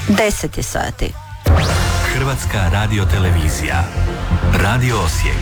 10 sati. Hrvatska radiotelevizija. Radio Osijek.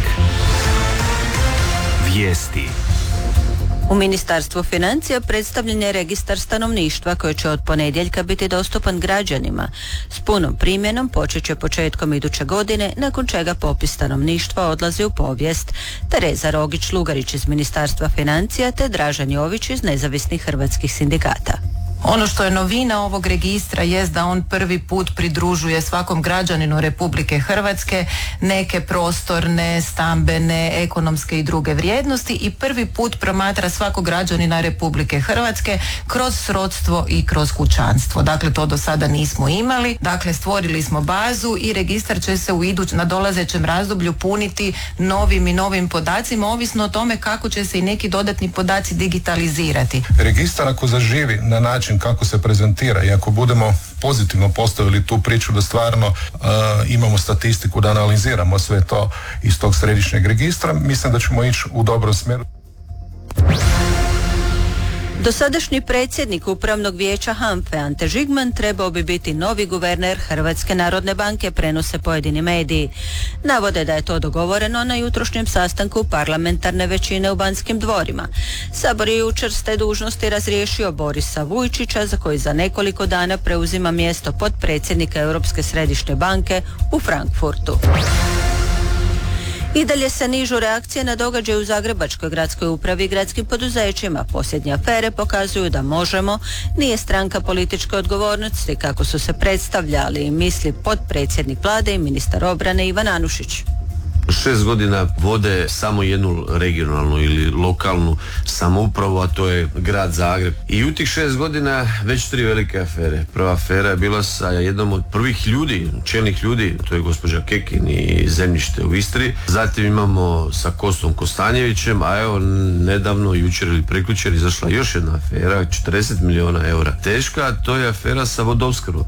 Vijesti. U Ministarstvu financija predstavljen je registar stanovništva koji će od ponedjeljka biti dostupan građanima. S punom primjenom počet će početkom iduće godine, nakon čega popis stanovništva odlazi u povijest. Tereza Rogić-Lugarić iz Ministarstva financija te Dražen Jović iz Nezavisnih hrvatskih sindikata. Ono što je novina ovog registra jest da on prvi put pridružuje svakom građaninu Republike Hrvatske neke prostorne, stambene, ekonomske i druge vrijednosti i prvi put promatra svakog građanina Republike Hrvatske kroz srodstvo i kroz kućanstvo. Dakle, to do sada nismo imali. Dakle, stvorili smo bazu i registar će se u nadolazećem razdoblju puniti novim i novim podacima, ovisno o tome kako će se i neki dodatni podaci digitalizirati. Registar ako zaživi na način kako se prezentira i ako budemo pozitivno postavili tu priču da stvarno imamo statistiku, da analiziramo sve to iz tog središnjeg registra, mislim da ćemo ići u dobrom smjeru. Dosadašnji predsjednik Upravnog vijeća HANFA-e Ante Žigman trebao bi biti novi guverner Hrvatske narodne banke, prenose pojedini mediji. Navode da je to dogovoreno na jutrošnjem sastanku parlamentarne većine u Banskim dvorima. Sabor je jučer s te dužnosti razriješio Borisa Vujčića, za koji za nekoliko dana preuzima mjesto potpredsjednika Europske središnje banke u Frankfurtu. I dalje se nižu reakcije na događaj u Zagrebačkoj gradskoj upravi i gradskim poduzećima. Posljednje afere pokazuju da Možemo nije stranka političke odgovornosti kako su se predstavljali i misli potpredsjednik vlade i ministar obrane Ivan Anušić. 6 godina vode samo jednu regionalnu ili lokalnu samoupravu, a to je grad Zagreb. I u tih 6 godina već 3 velike afere. Prva afera je bila sa jednom od prvih ljudi, čelnih ljudi, to je gospođa Kekin i zemljište u Istri. Zatim imamo sa Kostom Kostanjevićem, a evo nedavno, jučer ili prekjučer, izašla još jedna afera, 40 milijuna eura teška, to je afera sa vodoopskrbom.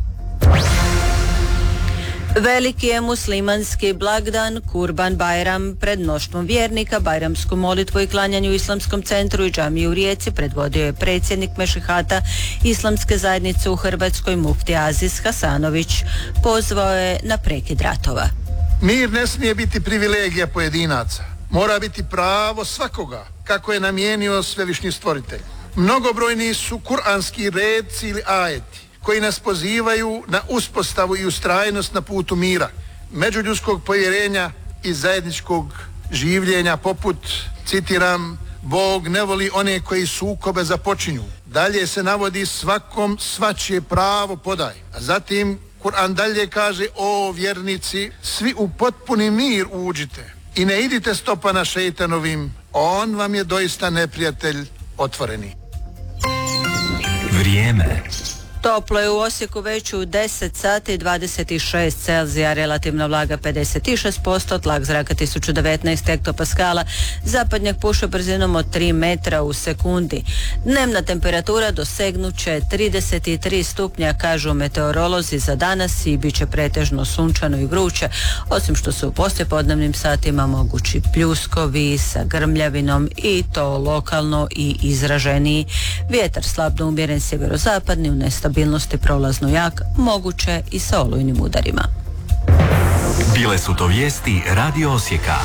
Veliki je muslimanski blagdan Kurban Bajram. Pred mnoštvom vjernika bajramsku molitvu i klanjanju u Islamskom centru i džamiji u Rijeci predvodio je predsjednik Mešihata Islamske zajednice u Hrvatskoj mufti Aziz Hasanović. Pozvao je na prekid ratova. Mir ne smije biti privilegija pojedinaca. Mora biti pravo svakoga, kako je namijenio svevišnji stvoritelj. Mnogobrojni su kuranski redci ili ajeti koji nas pozivaju na uspostavu i ustrajnost na putu mira, međuljudskog povjerenja i zajedničkog življenja, poput, citiram, Bog ne voli one koji sukobe započinju. Dalje se navodi svakom svačije pravo podaj. A zatim Kur'an dalje kaže: o vjernici, svi u potpuni mir uđite i ne idite stopama šejtanovim, on vam je doista neprijatelj otvoreni. Vrijeme. Toplo je u Osijeku već u 10 sati 26 Celzija, relativna vlaga 56%, tlak zraka 1019 hektopaskala, zapadnjak puše brzinom od 3 metra u sekundi. Dnevna temperatura dosegnut će 33 stupnja, kažu meteorolozi za danas, i bit će pretežno sunčano i vruće, osim što su u poslijepodnevnim satima mogući pljuskovi sa grmljavinom i to lokalno i izraženiji. Vjetar slabno umjeren sjeverozapadni, u nestabilnosti prolazno jak, moguće i sa olujnim udarima. Bile su to vijesti Radio Osijeka.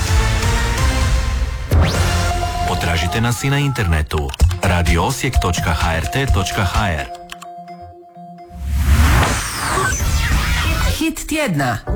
Potražite nas i na internetu radioosijek.hrt.hr. Hit tjedna.